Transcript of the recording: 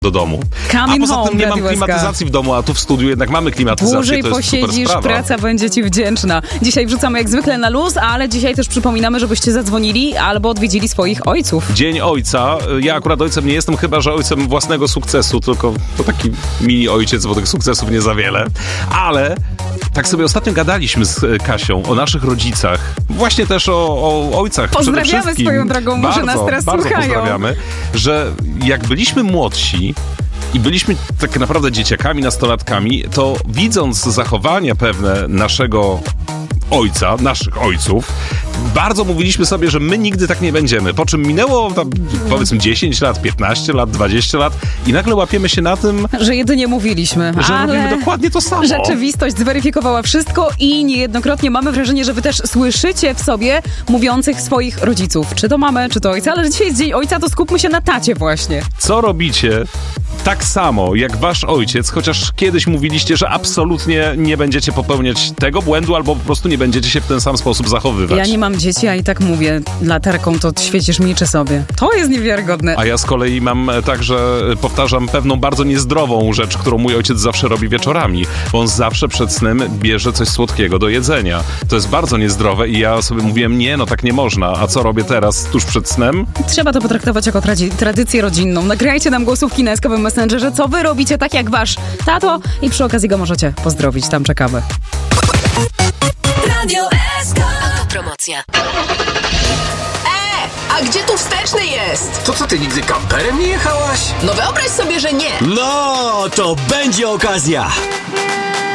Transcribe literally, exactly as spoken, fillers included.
do domu. Come a poza home, tym nie mam Radiówka. klimatyzacji w domu, a tu w studiu jednak mamy klimatyzację. Dłużej to jest posiedzisz, super sprawa. praca będzie ci wdzięczna. Dzisiaj wrzucamy jak zwykle na luz, ale dzisiaj też przypominamy, żebyście zadzwonili albo odwiedzili swoich ojców. Dzień ojca. Ja akurat ojcem nie jestem, chyba że ojcem własnego sukcesu, tylko to taki mini ojciec, bo tych sukcesów nie za wiele. Ale tak sobie ostatnio gadaliśmy z Kasią o naszych rodzicach. Właśnie też o, o ojcach. Pozdrawiamy przede wszystkim. swoją drogą, może bardzo, nas teraz bardzo słuchają. pozdrawiamy, że jak byliśmy młodsi i byliśmy tak naprawdę dzieciakami, nastolatkami, to widząc zachowania pewne naszego ojca, naszych ojców, bardzo mówiliśmy sobie, że my nigdy tak nie będziemy. Po czym minęło tam, powiedzmy dziesięć lat, piętnaście lat, dwadzieścia lat i nagle łapiemy się na tym, Że jedynie mówiliśmy, że ale robimy dokładnie to samo. rzeczywistość zweryfikowała wszystko i niejednokrotnie mamy wrażenie, że wy też słyszycie w sobie mówiących swoich rodziców. Czy to mamy, czy to ojca, ale że dzisiaj jest Dzień Ojca, to skupmy się na tacie właśnie. Co robicie tak samo jak wasz ojciec, chociaż kiedyś mówiliście, że absolutnie nie będziecie popełniać tego błędu albo po prostu nie będziecie się w ten sam sposób zachowywać. Ja nie mam dzieci, a i tak mówię, latarką to świecisz milczy sobie. To jest niewiarygodne. A ja z kolei mam tak, że powtarzam pewną bardzo niezdrową rzecz, którą mój ojciec zawsze robi wieczorami, bo on zawsze przed snem bierze coś słodkiego do jedzenia. To jest bardzo niezdrowe i ja sobie mówiłem, nie, no tak nie można. A co robię teraz, tuż przed snem? Trzeba to potraktować jako tradic- tradycję rodzinną. Nagrajcie nam głosówki na eskowym Messengerze, co wy robicie tak jak wasz tato i przy okazji go możecie pozdrowić. Tam czekamy. Radio S K. Autopromocja. E, a gdzie tu wsteczny jest? To co, ty nigdy kamperem nie jechałaś? No wyobraź sobie, że nie. No, to będzie okazja!